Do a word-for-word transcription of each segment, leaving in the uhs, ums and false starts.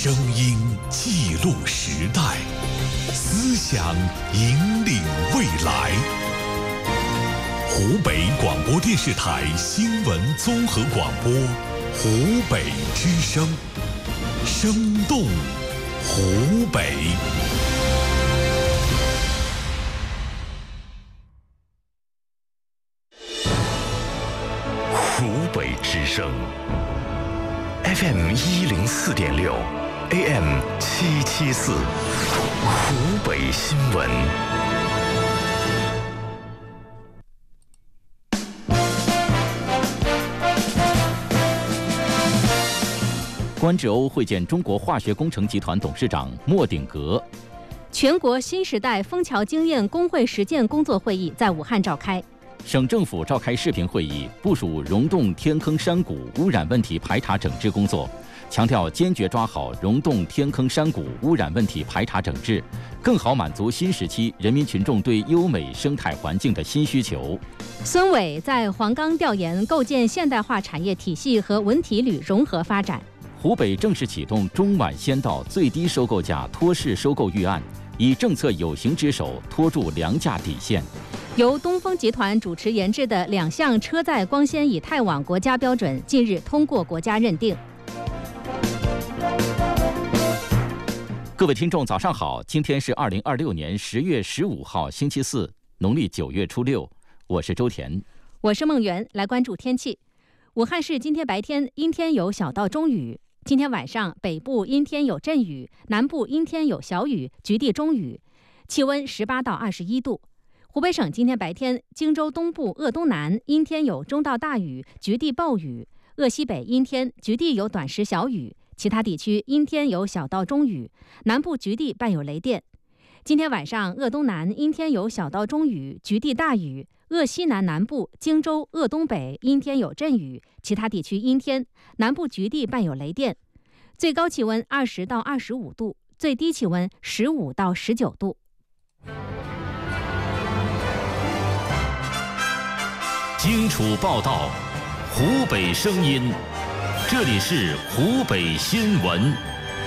声音记录时代，思想引领未来。湖北广播电视台新闻综合广播，湖北之声，生动湖北。 湖北之声 F M 一零四点六 A M 七七四，湖北新闻。 关志欧会见中国化学工程集团董事长莫鼎革。 全国新时代枫桥经验工会实践工作会议在武汉召开。 省政府召开视频会议，部署溶洞天坑山谷污染问题排查整治工作，强调坚决抓好溶洞天坑山谷污染问题排查整治，更好满足新时期人民群众对优美生态环境的新需求。 孙伟在黄冈调研构建现代化产业体系和文体旅融合发展。 湖北正式启动中皖先到最低收购价托市收购预案，以政策有形之手托住粮价底线。 由东风集团主持研制的两项车载光纤以太网国家标准近日通过国家认定。 各位听众早上好，今天是二零二六年十月十五号星期四，农历九月初六，我是周田， 我是孟媛。来关注天气。武汉市今天白天阴天有小到中雨，今天晚上北部阴天有阵雨，南部阴天有小雨，局地中雨，气温十八到二十一度。湖北省今天白天，荆州东部、鄂东南阴天有中到大雨，局地暴雨；鄂西北阴天，局地有短时小雨，其他地区阴天有小到中雨，南部局地伴有雷电。今天晚上，鄂东南阴天有小到中雨，局地大雨；鄂西南南部、荆州、鄂东北阴天有阵雨，其他地区阴天，南部局地伴有雷电。最高气温二十到二十五度，最低气温十五到十九度。 荆楚报道，湖北声音，这里是湖北新闻。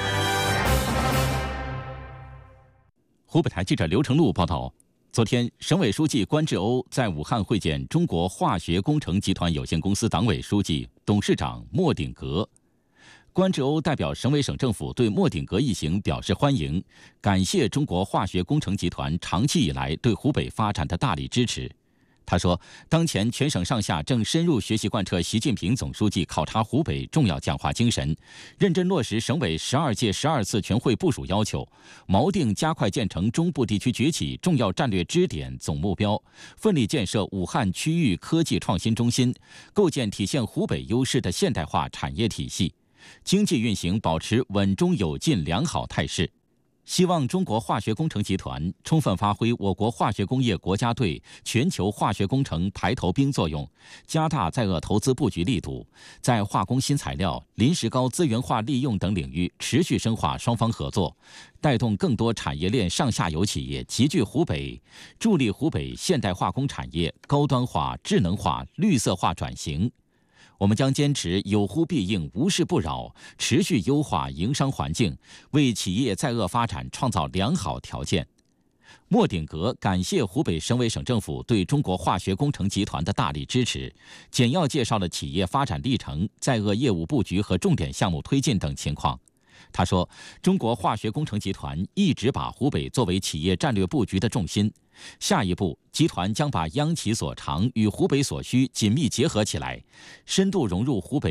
湖北台记者刘成禄报道，昨天，省委书记关志欧在武汉会见中国化学工程集团有限公司党委书记、董事长莫鼎革。关志欧代表省委省政府对莫鼎革一行表示欢迎，感谢中国化学工程集团长期以来对湖北发展的大力支持。他说，当前全省上下正深入学习贯彻习近平总书记考察湖北重要讲话精神，认真落实省委十二届十二次全会部署要求，锚定加快建成中部地区崛起重要战略支点总目标，奋力建设武汉区域科技创新中心，构建体现湖北优势的现代化产业体系，经济运行保持稳中有进良好态势。希望中国化学工程集团充分发挥我国化学工业国家队全球化学工程排头兵作用，加大在鄂投资布局力度，在化工新材料、临时高资源化利用等领域持续深化双方合作，带动更多产业链上下游企业集聚湖北，助力湖北现代化工产业高端化、智能化、绿色化转型。我们将坚持有呼必应、无事不扰，持续优化营商环境，为企业在鄂发展创造良好条件。莫鼎革感谢湖北省委省政府对中国化学工程集团的大力支持，简要介绍了企业发展历程、在鄂业务布局和重点项目推进等情况。他说，中国化学工程集团一直把湖北作为企业战略布局的重心，下一步，集团将把央企所长与湖北所需紧密结合起来，深度融入湖北